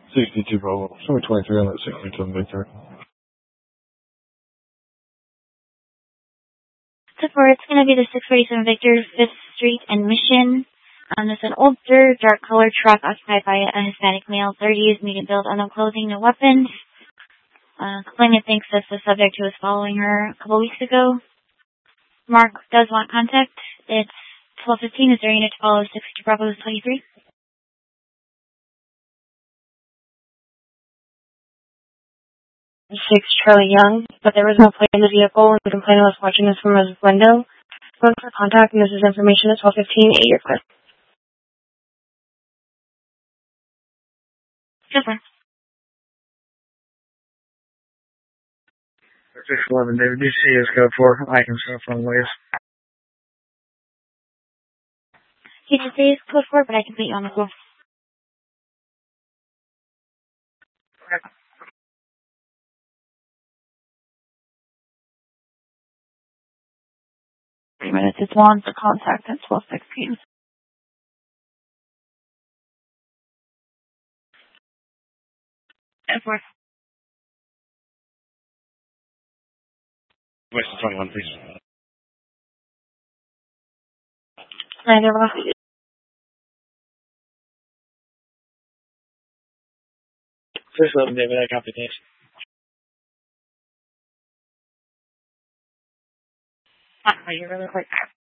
62 Bravo. Somewhere 23 on that 637 Victor. So for it's going to be the 647 Victor, 5th Street and Mission. There's an older, dark-colored truck occupied by a Hispanic male, 30s, medium build, unknown clothing, no weapons. Complainant thinks that the subject who was following her a couple weeks ago. Mark does want contact. It's 12:15. Is there a unit to follow 62 Bravo 23? 6 Charlie Young, but there was no plate in the vehicle, and the complainant was watching this from his window. Going for contact, and this is information at 12:15. 8 year clip. Super. 611 David, DC is code 4. I can start from ways. He did say it's code 4, but I can put you on the floor. Okay. 3 minutes. It's on for contact at 12:16. At 4. West 21, please. Neither of us. 611 David, I copy this. Are you really quick?